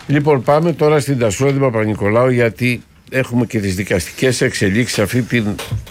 Λοιπόν, πάμε τώρα στην Τασούλα την Παπα-Νικολάου, γιατί έχουμε και τις δικαστικές εξελίξεις, αυτή την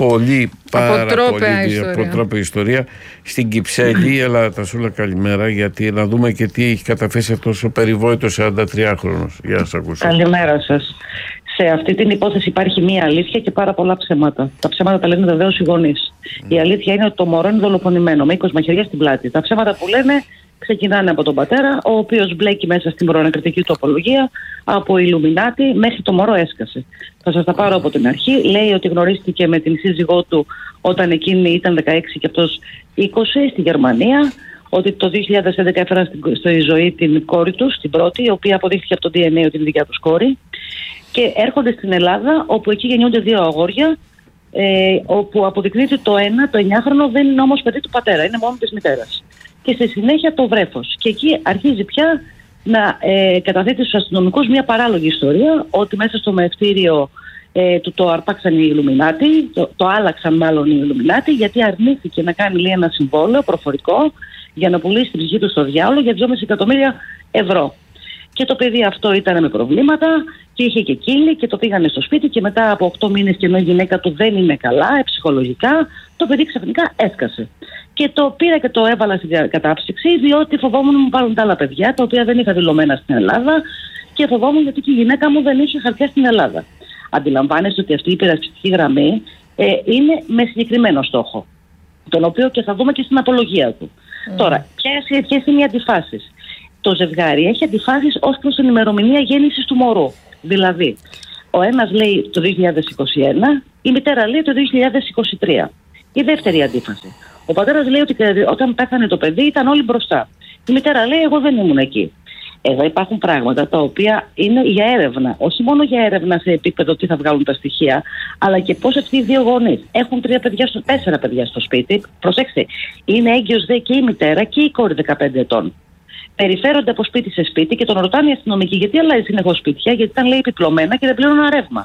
πάρα πολύ αποτρόπαια ιστορία στην Κυψέλη. Αλλά Τασούλα, καλημέρα, γιατί να δούμε και τι έχει καταθέσει αυτός ο περιβόητος 43χρονος. Γεια σας, ακούσαμε. Καλημέρα σας. Σε αυτή την υπόθεση υπάρχει μία αλήθεια και πάρα πολλά ψέματα. Τα ψέματα τα λένε βεβαίως οι γονείς. Η αλήθεια είναι ότι το μωρό είναι δολοφονημένο με 20 μαχαιριά στην πλάτη. Τα ψέματα που λένε ξεκινάνε από τον πατέρα, ο οποίος μπλέκει μέσα στην προανακριτική του απολογία από Ιλουμινάτη μέχρι το μωρό έσκασε. Θα σας τα πάρω από την αρχή. Λέει ότι γνωρίστηκε με την σύζυγό του όταν εκείνη ήταν 16 και αυτός 20 στη Γερμανία. Ότι το 2011 έφεραν στη ζωή την κόρη τους, την πρώτη, η οποία αποδείχθηκε από το DNA ότι είναι δικιά τους κόρη. Και έρχονται στην Ελλάδα, όπου εκεί γεννιούνται δύο αγόρια, όπου αποδεικνύεται το ένα, το 9χρονο, δεν είναι όμως παιδί του πατέρα, είναι μόνο της μητέρας. Και στη συνέχεια το βρέφος. Και εκεί αρχίζει πια να καταθέτει στους αστυνομικούς μια παράλογη ιστορία, ότι μέσα στο μευτήριο του το αρπάξαν οι Ιλουμινάτι, το άλλαξαν μάλλον οι Ιλουμινάτι, γιατί αρνήθηκε να κάνει, λέει, ένα συμβόλαιο προφορικό για να πουλήσει την ψυχή του στο διάολο για 2,5 εκατομμύρια ευρώ. Και το παιδί αυτό ήταν με προβλήματα και είχε και κύλη και το πήγανε στο σπίτι και μετά από 8 μήνες, και ενώ η γυναίκα του δεν είναι καλά ψυχολογικά, το παιδί ξαφνικά έσκασε. Και το πήρα και το έβαλα στην κατάψυξη, διότι φοβόμουν να μου πάρουν τα άλλα παιδιά, τα οποία δεν είχα δηλωμένα στην Ελλάδα, και φοβόμουν γιατί και η γυναίκα μου δεν είχε χαρτιά στην Ελλάδα. Αντιλαμβάνεστε ότι αυτή η υπερασπιστική γραμμή είναι με συγκεκριμένο στόχο, τον οποίο και θα δούμε και στην απολογία του. Τώρα, ποιες είναι οι αντιφάσεις? Το ζευγάρι έχει αντιφάσεις ως προς την ημερομηνία γέννησης του μωρού. Δηλαδή, ο ένας λέει το 2021, η μητέρα λέει το 2023. Η δεύτερη αντίφαση. Ο πατέρας λέει ότι όταν πέθανε το παιδί ήταν όλοι μπροστά. Η μητέρα λέει εγώ δεν ήμουν εκεί. Εδώ υπάρχουν πράγματα τα οποία είναι για έρευνα. Όχι μόνο για έρευνα σε επίπεδο τι θα βγάλουν τα στοιχεία, αλλά και πώς αυτοί οι δύο γονείς έχουν 4 παιδιά στο σπίτι. Προσέξτε, είναι έγκυος δε και η μητέρα και η κόρη 15 ετών. Περιφέρονται από σπίτι σε σπίτι και τον ρωτάνε οι αστυνομικοί γιατί αλλάζει συνεχώς σπίτια, γιατί ήταν, λέει, επιπλωμένα και δεν πλήρωναν ρεύμα.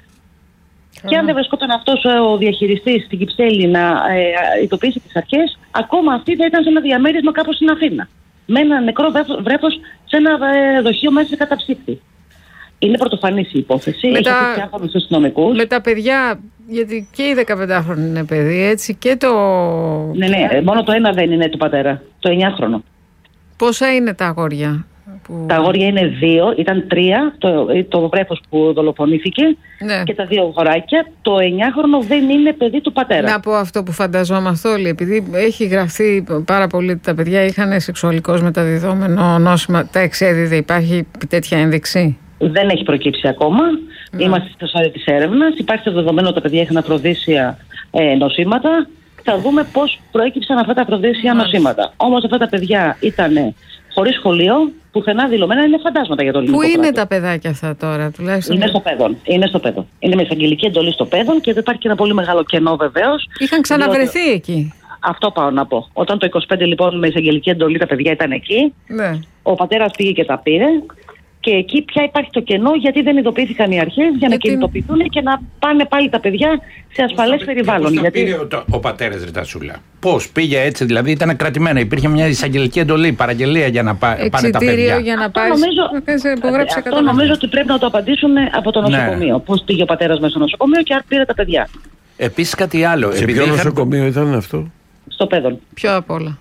Και αν δεν βρισκόταν αυτός ο διαχειριστής στην Κυψέλη να ειδοποιήσει τις αρχές, ακόμα αυτή θα ήταν σε ένα διαμέρισμα κάπου στην Αθήνα. Με ένα νεκρό βρέφος σε ένα δοχείο μέσα σε καταψύκτη. Είναι πρωτοφανής η υπόθεση. Έχει διάφορους αστυνομικούς. Με τα παιδιά, γιατί και η 15χρονη είναι παιδί, έτσι, και το. Ναι, μόνο το ένα δεν είναι του πατέρα. Το 9χρονο. Πόσα είναι τα αγόρια? Τα αγόρια είναι 2, ήταν 3, το βρέφος που δολοφονήθηκε, ναι, και τα 2 αγοράκια. Το 9χρονο δεν είναι παιδί του πατέρα. Να πω αυτό που φανταζόμαστε όλοι, επειδή έχει γραφτεί πάρα πολύ ότι τα παιδιά είχαν σεξουαλικώς μεταδιδόμενο νόσημα, τα εξέδιδε, υπάρχει τέτοια ένδειξη? Δεν έχει προκύψει ακόμα. Είμαστε στο στάδιο της έρευνας. Υπάρχει το δεδομένο ότι τα παιδιά είχαν αφροδίσια νοσήματα. Θα δούμε πώς προέκυψαν αυτά τα αφροδίσια νοσήματα. Όμως αυτά τα παιδιά ήταν χωρίς σχολείο, πουθενά δηλωμένα, είναι φαντάσματα για το ελληνικό κράτος. Πού είναι τα παιδάκια αυτά τώρα, τουλάχιστον? Είναι στο παιδόν. Είναι με εισαγγελική εντολή στο παιδόν και υπάρχει και ένα πολύ μεγάλο κενό βεβαίως. Είχαν ξαναβρεθεί εκεί. Αυτό πάω να πω. Όταν το 25 λοιπόν με εισαγγελική εντολή τα παιδιά ήταν εκεί, ναι, ο πατέρας πήγε και τα πήρε. Και εκεί πια υπάρχει το κενό, γιατί δεν ειδοποιήθηκαν οι αρχές για να κινητοποιηθούν και να πάνε πάλι τα παιδιά σε ασφαλές περιβάλλον. Πώς πήρε ο πατέρας, Τασούλα? Πώς πήγε έτσι, δηλαδή ήταν κρατημένα? Υπήρχε μια εισαγγελική εντολή, παραγγελία για να πάνε τα παιδιά? Για να αυτό νομίζω ότι πρέπει να το απαντήσουν από το νοσοκομείο. Ναι. Πώς πήγε ο πατέρας μέσα στο νοσοκομείο και αν πήρε τα παιδιά. Επίσης κάτι άλλο. Σε ποιο νοσοκομείο ήταν αυτό? Στο παιδόν. Ποιο απ' όλα?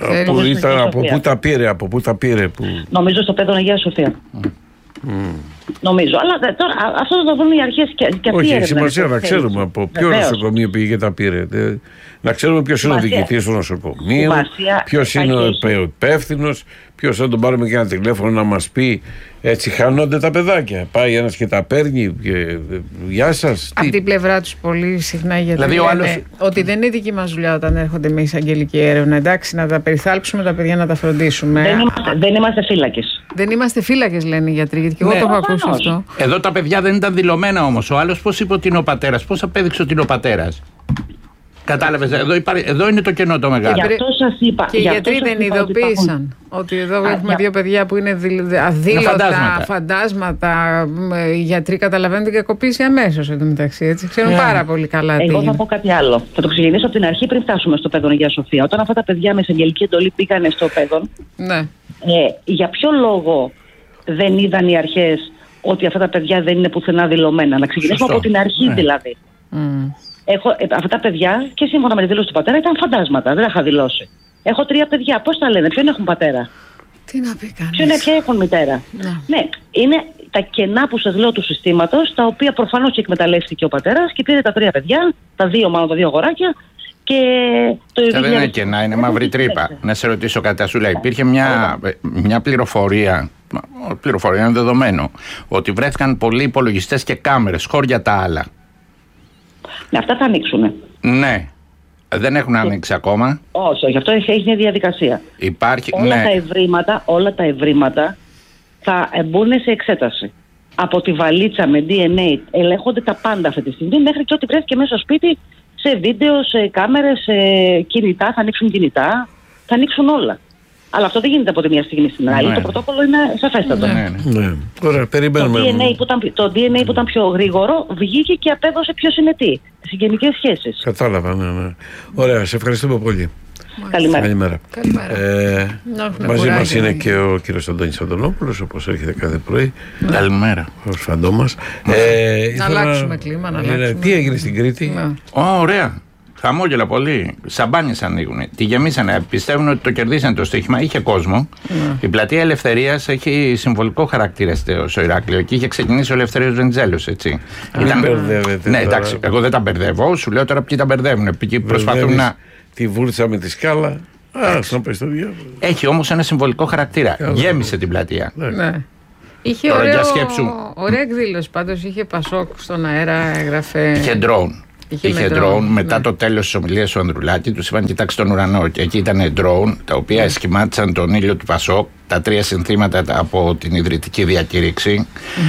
Από πού τα πήρε? Νομίζω στο παιδόν Αγία Σοφία. Νομίζω. Αλλά τώρα αυτό θα το δουν οι αρχές και αυτοί. Όχι, έχει σημασία να ξέρουμε από ποιο νοσοκομείο πήγε και τα πήρε. Να ξέρουμε ποιος είναι ο διοικητής του νοσοκομείου, ποιος είναι ο υπεύθυνος, ποιος θα τον πάρουμε και ένα τηλέφωνο να μας πει. Έτσι χάνονται τα παιδάκια. Πάει ένας και τα παίρνει και γεια σας. Από την πλευρά τους πολύ συχνά, γιατί δηλαδή λένε ότι δεν είναι δική μας δουλειά όταν έρχονται με εισαγγελική έρευνα. Εντάξει, να τα περιθάλψουμε τα παιδιά, να τα φροντίσουμε. Δεν είμαστε φύλακες. Δεν είμαστε φύλακες, λένε οι γιατροί, γιατί και εγώ το έχω ακούσει αυτό. Εδώ τα παιδιά δεν ήταν δηλωμένα όμως. Ο άλλος πώς είπε ότι είναι ο πατέρας, πώς απέδειξε ότι είναι ο πατέρας? Κατάλαβες, εδώ είναι το κενό το μεγάλο. Γι' αυτό σας είπα. Και οι γιατροί δεν ειδοποίησαν ότι εδώ έχουμε δύο παιδιά που είναι αδήλωτα, φαντάσματα. Οι γιατροί καταλαβαίνουν την κακοποίηση αμέσως εντωμεταξύ. Έτσι ξέρουν πάρα πολύ καλά τι. Εγώ θα πω κάτι άλλο. Θα το ξεκινήσω από την αρχή πριν φτάσουμε στο παιδόν Αγία Σοφία. Όταν αυτά τα παιδιά με εισαγγελική εντολή πήγανε στο παιδόν, για ποιο λόγο δεν είδαν οι αρχές ότι αυτά τα παιδιά δεν είναι πουθενά δηλωμένα. Να ξεκινήσουμε από την αρχή δηλαδή. Αυτά τα παιδιά και σύμφωνα με τη δήλωση του πατέρα ήταν φαντάσματα, δεν τα είχα δηλώσει. Έχω 3 παιδιά, πώς τα λένε, ποιον έχουν πατέρα? Τι να πει κανείς. Ποιον έχουν μητέρα? Ναι, είναι τα κενά που σας λέω του συστήματος, τα οποία προφανώς και εκμεταλλεύτηκε ο πατέρας και πήρε τα 3 παιδιά, τα 2 αγοράκια. Και το δεν είναι κενά, είναι μαύρη τρύπα. Να σε ρωτήσω κάτι, Ασούλα. Υπήρχε μια πληροφορία είναι δεδομένο, ότι βρέθηκαν πολλοί υπολογιστές και κάμερες, χώρια τα άλλα. Ναι, αυτά θα ανοίξουν. Ναι. Δεν έχουν ανοίξει ακόμα. Όχι, αυτό έχει μια διαδικασία. Υπάρχει, όλα τα ευρήματα θα μπουν σε εξέταση. Από τη βαλίτσα με DNA ελέγχονται τα πάντα αυτή τη στιγμή, μέχρι και ό,τι βρέθηκε μέσα στο σπίτι, σε βίντεο, σε κάμερες, σε κινητά, θα ανοίξουν κινητά, θα ανοίξουν όλα. Αλλά αυτό δεν γίνεται από τη μια στιγμή στην άλλη. Το πρωτόκολλο είναι σαφέστατο. Ναι. Ωραία, περιμένουμε. Το DNA που ήταν πιο γρήγορο βγήκε και απέδωσε ποιος είναι τι. Συγγενικές σχέσεις. Κατάλαβα, ναι. Ωραία, σε ευχαριστούμε πολύ. Καλημέρα. Μαζί μας είναι και ο κύριος Αντώνης Αντωνόπουλος, όπως έρχεται κάθε πρωί. Καλημέρα. Ο φαντό μας. Να αλλάξουμε κλίμα, Τι έγινε στην Κρήτη? Ωραία. Χαμόγελα πολύ. Σαμπάνιες ανοίγουν. Τη γεμίσανε. Πιστεύουν ότι το κερδίσανε το στοίχημα. Είχε κόσμο. Η πλατεία Ελευθερίας έχει συμβολικό χαρακτήρα στο Ηράκλειο. Εκεί είχε ξεκινήσει ο Ελευθέριος Βενιζέλος. Έτσι. Μην μπερδεύετε. Ναι, εντάξει. Εγώ δεν τα μπερδεύω. Σου λέω τώρα ποιοι τα μπερδεύουν. Προσπαθούν να. Τη βούρτσα με τη σκάλα. Να πες στο διάβολο. Έχει όμως ένα συμβολικό χαρακτήρα. Γέμισε την πλατεία. Ναι. Είχε ωραία εκδήλωση. Πάντως είχε Πασόκ στον αέρα, έγραφε. Είχε drone. Είχε drone. Μετά το τέλος της ομιλίας του Ανδρουλάκη, τους είπαν: κοιτάξτε τον ουρανό. Και εκεί ήταν drone, τα οποία εσχημάτισαν τον ήλιο του Πασόκ, τα 3 συνθήματα από την ιδρυτική διακήρυξη.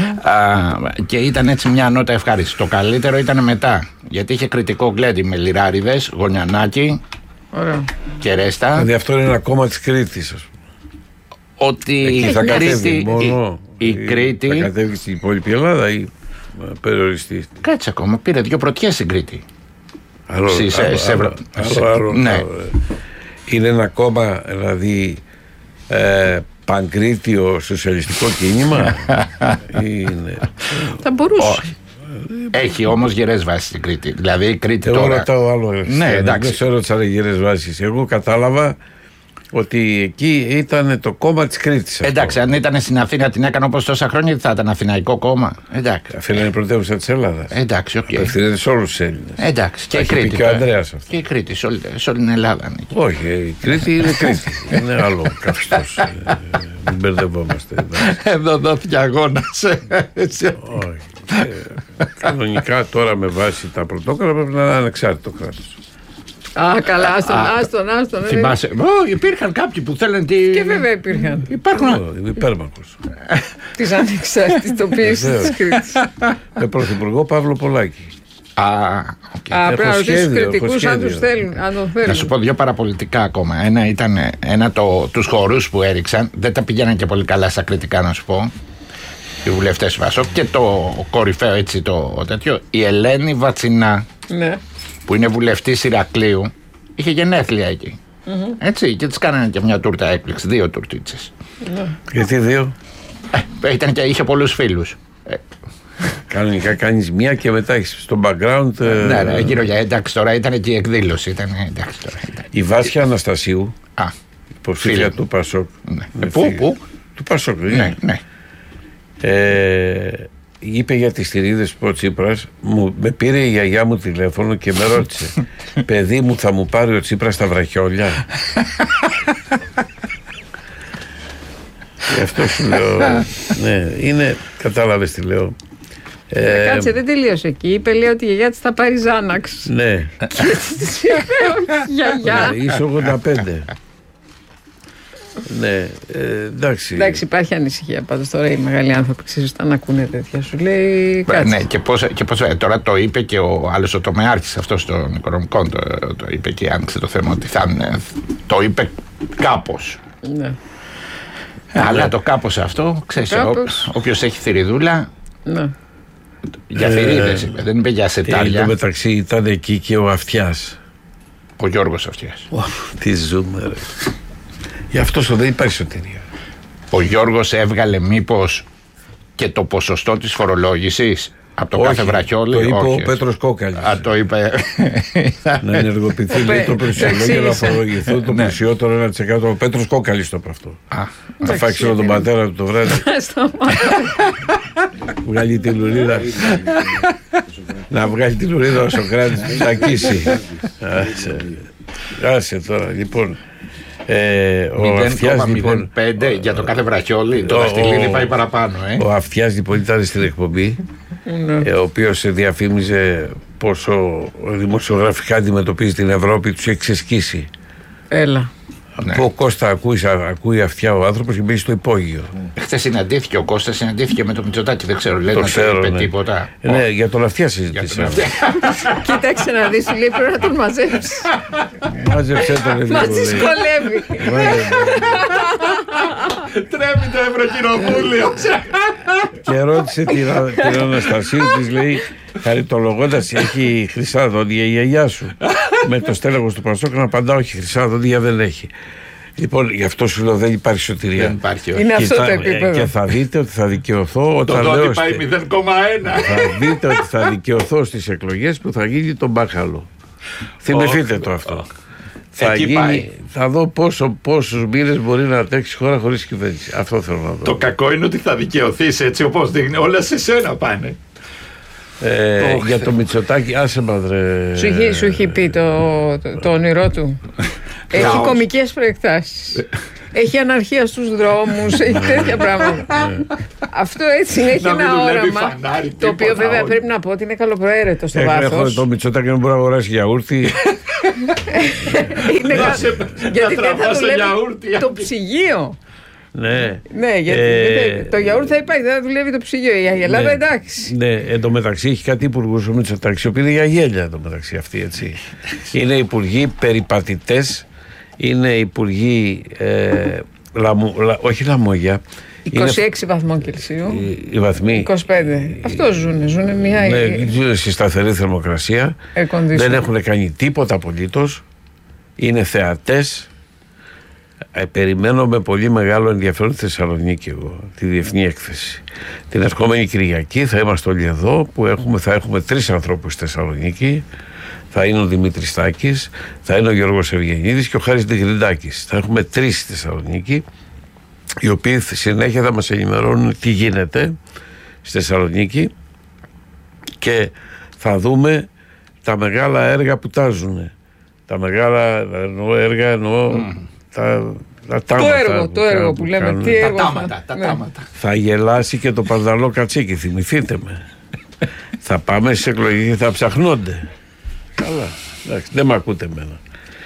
Και ήταν έτσι μια νότα ευχάριστη. Το καλύτερο ήταν μετά, γιατί είχε κριτικό γκλέντι με λιράριδες, γωνιανάκι και ρέστα. Δηλαδή αυτό είναι ένα κόμμα της Κρήτης, ας πούμε. Ότι εκεί θα κατέβει μόνο η Κρήτη. Θα κατέβει στην υπόλοιπη Ελλάδα ή περιοριστεί? Κάτσε ακόμα, πήρε 2 πρωτιές στην Κρήτη. Ναι. Είναι ένα κόμμα, δηλαδή πανκρίτιο σοσιαλιστικό κίνημα? Θα μπορούσε. Έχει όμως γερές βάσεις στην Κρήτη. Δηλαδή η Κρήτη τώρα. Εγώ ρωτάω άλλο. Ναι, εντάξει. Δεν σε ρώτησα γερές βάσεις. Εγώ κατάλαβα ότι εκεί ήταν το κόμμα της Κρήτης. Εντάξει, αν ήταν στην Αθήνα την έκανε όπως τόσα χρόνια, θα ήταν Αθηναϊκό κόμμα. Εντάξει. Αθήνα είναι πρωτεύουσα της Ελλάδας. Εντάξει, οκ. Απευθύνεται σε όλους τους Έλληνες. Εντάξει, και η Κρήτη. Και ο Ανδρέας αυτό. Και η Κρήτη, σε όλη την Ελλάδα. Όχι, η Κρήτη είναι Κρήτη. Είναι άλλο καθεστώς. Μην μπερδευόμαστε. Εδώ δόθηκε αγώνας. Όχι. Κανονικά τώρα με βάση τα πρωτόκολλα πρέπει να είναι ανεξάρτητο κράτος. Καλά, άστον. Θυμάσαι. Υπήρχαν κάποιοι που θέλουν. Και βέβαια υπήρχαν. Υπάρχουν. Υπέρμαχος. Της ανεξαρτητοποίησης της Κρήτης. Με πρωθυπουργό Παύλο Πολάκη. Πρέπει να ρωτήσεις τους κριτικούς αν τον θέλουν. Να σου πω 2 παραπολιτικά ακόμα. Ένα ήταν τους χορούς που έριξαν. Δεν τα πηγαίναν και πολύ καλά στα κριτικά, να σου πω. Οι βουλευτές Βασόκ. Και το κορυφαίο έτσι το τέτοιο. Η Ελένη Βατσινά. Ναι. Που είναι βουλευτής Ηρακλείου, είχε γενέθλια εκεί. Έτσι, και της κάνανε και μια τούρτα έκπληξη, 2 τουρτίτσες. Γιατί 2? Είχε πολλούς φίλους. Κανονικά κάνεις μία και μετά έχεις στο background. Ναι, γύρω για εντάξει, τώρα ήταν εκεί η εκδήλωση. Η Βάσια Αναστασίου, υποψήφια του Πασόκ. Πού? Του Πασόκ, ναι. Είπε για τις στηρίδες που ο Τσίπρας, με πήρε η γιαγιά μου τηλέφωνο και με ρώτησε: παιδί μου, θα μου πάρει ο Τσίπρας τα βραχιόλια? Γι' αυτό σου λέω. Ναι, είναι, κατάλαβες τι λέω. Κάτσε, δεν τελείωσε εκεί. Είπε, λέει, ότι η γιαγιά της θα πάρει Ζάναξ. Ναι. Και της είπε, γιαγιά. Είσαι 85. Ναι, εντάξει. Εντάξει, υπάρχει ανησυχία πάντως τώρα. Οι μεγάλοι άνθρωποι ξέρουν να ακούνε τέτοια. Σου λέει κάτσε. Ναι, και πώς τώρα το είπε και ο άλλος ο τομεάρχης αυτός των οικονομικών. Το είπε και άνοιξε το θέμα ότι το είπε κάπως. Ναι. Αλλά το κάπως αυτό, ξέρεις, όποιος έχει θηριδούλα. Ναι. Για θηρίδες είπε, δεν είπε για σετάρια. Εν τω μεταξύ ήταν εκεί και ο Αυτιάς. Ο Γιώργος Αυτιάς. Τι ζούμε, ρε. Γι' αυτό δεν υπάρχει σωτηρία. Ο Γιώργος έβγαλε μήπως και το ποσοστό της φορολόγησης από το κάθε βραχιόλι? Το είπε ο Πέτρος Κόκαλης. Το είπε. Να ενεργοποιηθεί, λέει, το πλησιολόγιο και να φορολογηθούν το πλησιότερο 1%. Ο Πέτρος Κόκαλης το είπε αυτό. Θα φάει ξύλο τον πατέρα του το βράδυ. Βγάλει τη λουρίδα. Να βγάλει τη λουρίδα ο Σοκράτης που θα κοίσει. Άσε τώρα, λοιπόν. 0,05 για το κάθε βραχιόλι. Το δαχτυλίδι πάει παραπάνω. Ο Αυτιάς λοιπόν ήταν στην εκπομπή, ο οποίος διαφήμιζε πόσο δημοσιογραφικά αντιμετωπίζει την Ευρώπη, τους έχει ξεσκίσει. Έλα. Ο Κώστα ακούει Αυτιά ο άνθρωπος και μπαίνει στο υπόγειο. Χθες συναντήθηκε ο Κώστας, συναντήθηκε με τον Μητσοτάκη, δεν ξέρω, λέει να είπε τίποτα. Ναι, για τον Αυτιά συζητήσαμε. Κοίταξε να δεις, λέει, πρέπει να τον μαζέψει. Μάζεψε τον λίγο. Μας δυσκολεύει. Τρέμει το Ευρωκοινοβούλιο. Και ρώτησε την Αναστασίου, της λέει, χαριτολογώντας, έχει χρυσά δόντια η γιαγιά σου? Με το στέλεχος του Πασόκ να απαντά, όχι, χρυσά δόντια δεν έχει. Λοιπόν, γι' αυτό σου λέω δεν υπάρχει σωτηρία. Δεν υπάρχει. Είναι αυτό το επίπεδο. Και θα δείτε ότι θα δικαιωθώ όταν το λέω. πάει 0,1. Θα δείτε ότι θα δικαιωθώ στις εκλογές που θα γίνει τον μπάχαλο. Θυμηθείτε το αυτό. Θα δω πόσους μήνες μπορεί να τρέξει η χώρα χωρίς κυβέρνηση. Αυτό θέλω να δω. Το κακό είναι ότι θα δικαιωθείς έτσι όπως δείχνει. Όλα σε σένα πάνε. Για το Μητσοτάκη, άσε μαδρε. Σου έχει πει το όνειρό του. Έχει κωμικές προεκτάσεις. Έχει αναρχία στους δρόμους, έχει τέτοια πράγματα. Αυτό έτσι έχει ένα όραμα. Το οποίο βέβαια πρέπει να πω ότι είναι καλοπροαίρετο στο βάθος. Το Μητσοτάκη δεν μπορεί να αγοράσει γιαούρτι. Γιατί δεν θα δουλεύει το ψυγείο. Ναι, γιατί το γιαούρτι θα υπάρχει, δεν θα δουλεύει το ψυγείο. Η Ελλάδα εντάξει. Ναι, εν τω μεταξύ έχει κάτι υπουργούς ο Μητσοτάκης, οι οποίοι είναι για γέλια εν τω μεταξύ αυτοί, έτσι. Είναι υπουργοί περιπατητές, είναι υπουργοί όχι λαμόγια. 26 βαθμών Κελσίου. Οι βαθμοί. 25. Αυτό ζουνε μια. Ναι, ζουνε στη σταθερή θερμοκρασία. Δεν έχουν κάνει τίποτα απολύτως. Είναι θεατές. Περιμένω με πολύ μεγάλο ενδιαφέρον τη Θεσσαλονίκη εγώ, τη διεθνή έκθεση. Την ερχόμενη Κυριακή θα είμαστε όλοι εδώ, που θα έχουμε 3 ανθρώπους στη Θεσσαλονίκη. Θα είναι ο Δημήτρης Στάκης, θα είναι ο Γιώργος Ευγενίδης και ο Χάρης Ντιγριντάκης. Θα έχουμε 3 στη Θεσσαλονίκη, οι οποίοι συνέχεια θα μας ενημερώνουν τι γίνεται στη Θεσσαλονίκη και θα δούμε τα μεγάλα έργα που τάζουν. Τα μεγάλα έργα το έργο που λέμε. Κάνουν, τα τάματα. Θα γελάσει και το Πανταλό Κατσίκι, θυμηθείτε με. Θα πάμε στις εκλογές και θα ψαχνώνται. Καλά, εντάξει, δεν μ' ακούτε εμένα.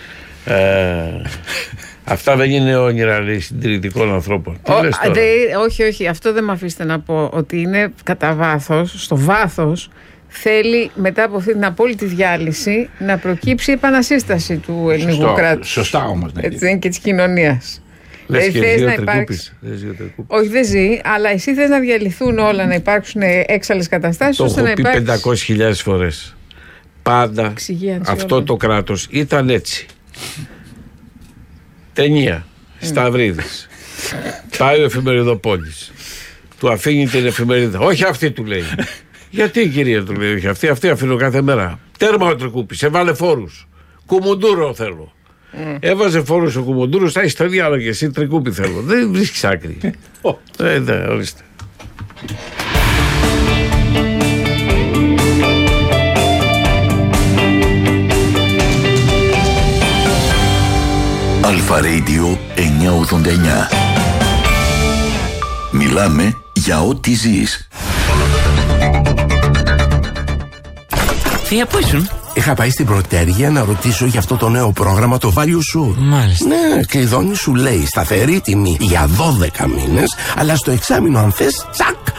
Αυτά δεν είναι όνειρα, λέει, συντηρητικών ανθρώπων. Όχι, αυτό δεν με αφήσετε να πω. Ότι είναι κατά βάθος, στο βάθος, θέλει μετά από αυτή την απόλυτη διάλυση να προκύψει η επανασύσταση του ελληνικού κράτους. Σωστά όμως. Ναι. Έτσι, και της κοινωνίας. Λες και θες ζει ο να Τρικούπης. Όχι, δεν ζει, αλλά εσύ θες να διαλυθούν όλα, να υπάρξουν έξαλλες καταστάσεις. Το έχω πει 500.000 φορές. Πάντα αυτό το κράτος ήταν έτσι. Ταινία. Σταυρίδης. Πάει ο εφημεριδοπόλης. Του αφήνει την εφημερίδα. Όχι αυτή, του λέει. Γιατί, κυρία, του λέει, όχι αυτή αφήνω κάθε μέρα. Τέρμα ο Τρικούπης, έβαλε φόρους. Κουμουντούρο θέλω. Έβαζε φόρους ο Κουμουντούρος, θα έχεις το διάλογο και εσύ Τρικούπη θέλω. Δεν βρίσκεις άκρη. Ορίστε. Αλφα Radio 989. Μιλάμε για ό,τι ζεις. Θεία, πού ήσουν? Είχα πάει στην Πρωτέργεια να ρωτήσω για αυτό το νέο πρόγραμμα, το Value Sure. Μάλιστα. Ναι, κλειδώνει, σου λέει σταθερή τιμή για 12 μήνες, αλλά στο εξάμηνο αν θες, τσακ,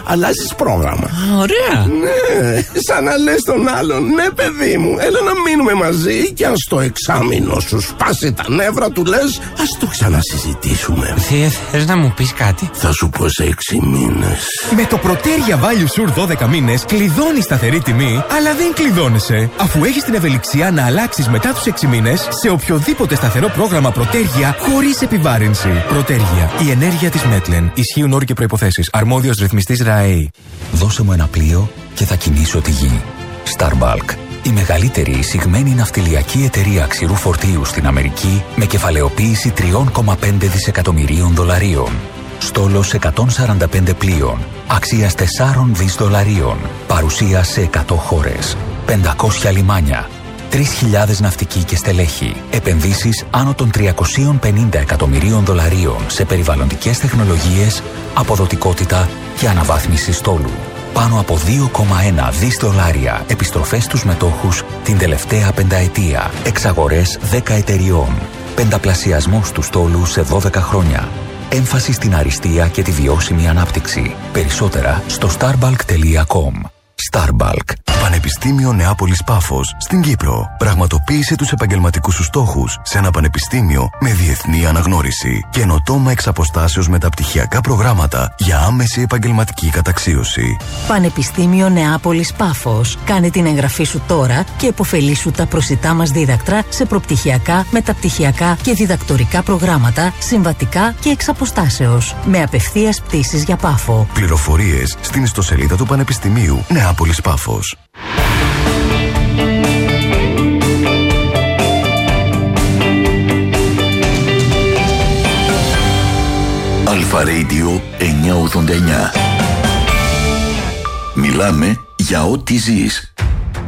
αλλάζεις πρόγραμμα. Ωραία. Ναι, σαν να λες τον άλλον, ναι παιδί μου, έλα να μείνουμε μαζί και αν στο εξάμηνο σου σπάσει τα νεύρα του λες, ας το ξανασυζητήσουμε. Θες να μου πεις κάτι? Θα σου πω σε 6 μήνες. Με το Protergia Value Sur 12 μήνες κλειδώνεις σταθερή τιμή, αλλά δεν κλειδώνεσαι. Αφού έχεις την ευελιξία να αλλάξεις μετά τους 6 μήνες σε οποιοδήποτε σταθερό πρόγραμμα Protergia χωρίς επιβάρυνση. Protergia, η ενέργεια της Metlen. Ισχύουν όροι και προϋποθέσεις. Αρμόδιος ρυθμιστής ΡΑΕΗ. Δώσε μου ένα πλοίο και θα κινήσω τη γη. Starbulk, η μεγαλύτερη εισηγμένη ναυτιλιακή εταιρεία ξηρού φορτίου στην Αμερική με κεφαλαιοποίηση $3,5 δισεκατομμυρίων. Στόλος 145 πλοίων, αξίας $4 δις. Παρουσία σε 100 χώρες, 500 λιμάνια, 3.000 ναυτικοί και στελέχη. Επενδύσεις άνω των $350 εκατομμυρίων σε περιβαλλοντικές τεχνολογίες, αποδοτικότητα και αναβάθμιση στόλου. Πάνω από $2,1 δις επιστροφές στους μετόχους την τελευταία πενταετία. Εξαγορές 10 εταιριών. Πενταπλασιασμός του στόλου σε 12 χρόνια. Έμφαση στην αριστεία και τη βιώσιμη ανάπτυξη. Περισσότερα στο starbalk.com. Starbulk. Πανεπιστήμιο Νεάπολης Πάφος στην Κύπρο. Πραγματοποίησε τους επαγγελματικούς σου στόχους σε ένα πανεπιστήμιο με διεθνή αναγνώριση. Καινοτόμα εξ αποστάσεως μεταπτυχιακά προγράμματα για άμεση επαγγελματική καταξίωση. Πανεπιστήμιο Νεάπολης Πάφος. Κάνε την εγγραφή σου τώρα και επωφελήσου τα προσιτά μας δίδακτρα σε προπτυχιακά, μεταπτυχιακά και διδακτορικά προγράμματα, συμβατικά και εξ αποστάσεως. Με απευθείας πτήσεις για Πάφο. Πληροφορίες στην ιστοσελίδα του Πανεπιστημίου Νεάπολης Πάφος. Αλφα Radio 989. Μιλάμε για ό,τι ζεις.